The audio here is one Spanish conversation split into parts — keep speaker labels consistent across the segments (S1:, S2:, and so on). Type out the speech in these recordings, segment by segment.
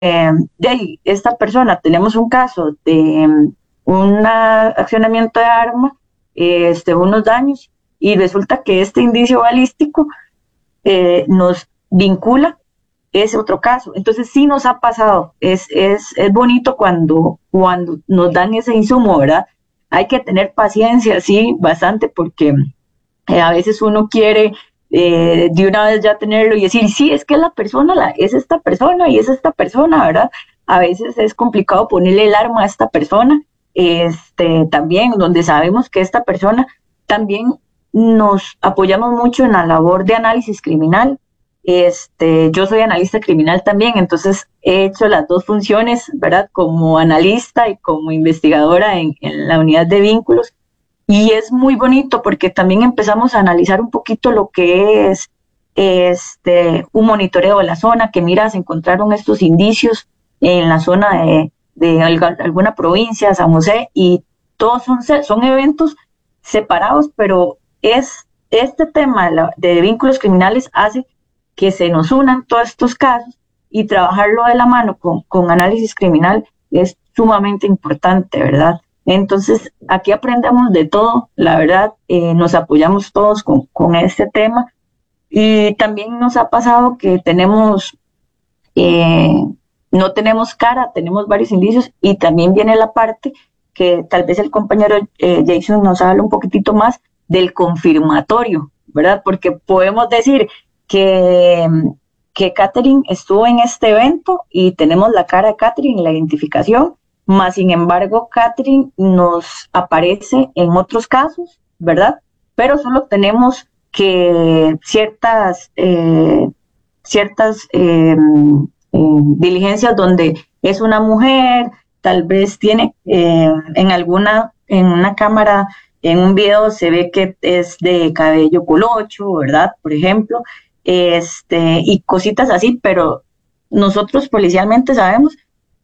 S1: de ahí, esta persona, tenemos un caso de un accionamiento de arma, unos daños, y resulta que este indicio balístico nos vincula ese otro caso. Entonces sí nos ha pasado, es bonito cuando nos dan ese insumo, ¿verdad? Hay que tener paciencia, sí, bastante, porque a veces uno quiere de una vez ya tenerlo y decir, sí, es que la persona es esta persona y es esta persona, ¿verdad? A veces es complicado ponerle el arma a esta persona, también donde sabemos que esta persona también nos apoyamos mucho en la labor de análisis criminal. Yo soy analista criminal también, entonces he hecho las dos funciones, ¿verdad? Como analista y como investigadora en la unidad de vínculos. Y es muy bonito porque también empezamos a analizar un poquito lo que es un monitoreo de la zona, que mira, se encontraron estos indicios en la zona de alguna provincia, San José, y todos son eventos separados, pero este tema de vínculos criminales hace que se nos unan todos estos casos, y trabajarlo de la mano con análisis criminal es sumamente importante, ¿verdad? Entonces, aquí aprendemos de todo, la verdad, nos apoyamos todos con este tema, y también nos ha pasado que eh, no tenemos cara, tenemos varios indicios, y también viene la parte que tal vez el compañero Jason nos habla un poquitito más del confirmatorio, ¿verdad? Porque podemos decir que, que Catherine estuvo en este evento y tenemos la cara de Catherine, la identificación, más sin embargo Catherine nos aparece en otros casos, ¿verdad? Pero solo tenemos que diligencias donde es una mujer, tal vez tiene en una cámara, en un video se ve que es de cabello colocho, ¿verdad? Por ejemplo, y cositas así, pero nosotros policialmente sabemos,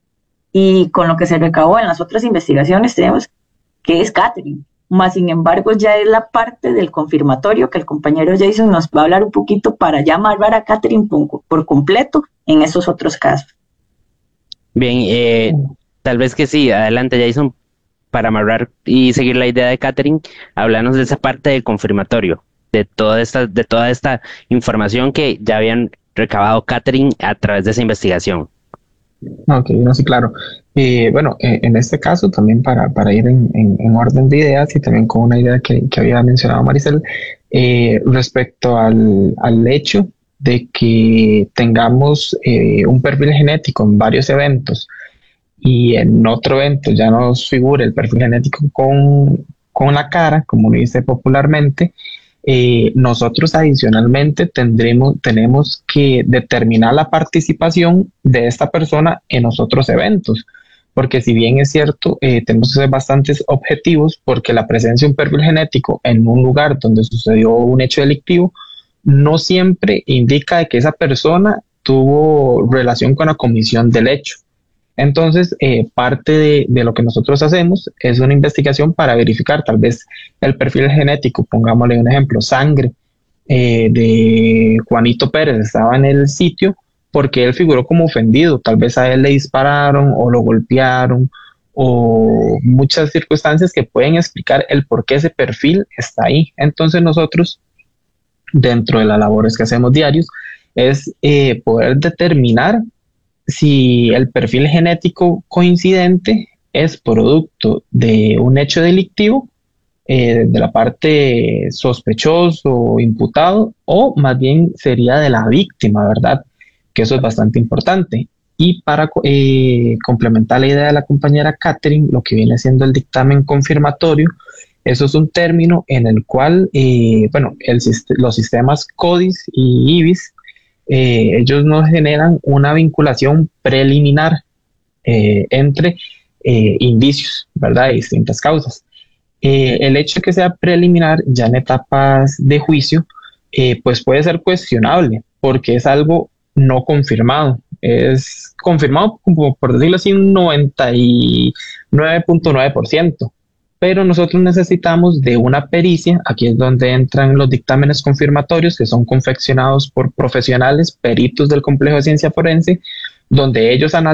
S1: y con lo que se recabó en las otras investigaciones tenemos que es Catherine, más sin embargo ya es la parte del confirmatorio que el compañero Jason nos va a hablar un poquito para ya amarrar a Catherine por completo en esos otros casos.
S2: Bien, tal vez que sí, adelante Jason, para amarrar y seguir la idea de Catherine, hablarnos de esa parte del confirmatorio, de toda esta información que ya habían recabado Catherine a través de esa investigación.
S3: Ok, no, sí, claro. Bueno, en este caso también para ir en orden de ideas y también con una idea que había mencionado Maricel, respecto al hecho de que tengamos un perfil genético en varios eventos y en otro evento ya nos figure el perfil genético con la cara, como lo dice popularmente. Nosotros adicionalmente tenemos que determinar la participación de esta persona en los otros eventos, porque si bien es cierto, tenemos que ser bastantes objetivos, porque la presencia de un perfil genético en un lugar donde sucedió un hecho delictivo no siempre indica de que esa persona tuvo relación con la comisión del hecho. Entonces, parte de lo que nosotros hacemos es una investigación para verificar tal vez el perfil genético, pongámosle un ejemplo, sangre de Juanito Pérez estaba en el sitio porque él figuró como ofendido, tal vez a él le dispararon o lo golpearon o muchas circunstancias que pueden explicar el por qué ese perfil está ahí. Entonces nosotros, dentro de las labores que hacemos diarios, es poder determinar si el perfil genético coincidente es producto de un hecho delictivo, de la parte sospechoso o imputado, o más bien sería de la víctima, ¿verdad? Que eso es bastante importante. Y para complementar la idea de la compañera Catherine, lo que viene siendo el dictamen confirmatorio, eso es un término en el cual, bueno, los sistemas CODIS y IBIS, ellos nos generan una vinculación preliminar entre indicios, ¿verdad? De distintas causas. El hecho de que sea preliminar ya en etapas de juicio, pues puede ser cuestionable porque es algo no confirmado. Es confirmado, como por decirlo así, un 99.9%. Pero nosotros necesitamos de una pericia, aquí es donde entran los dictámenes confirmatorios que son confeccionados por profesionales, peritos del complejo de ciencia forense, donde ellos analizan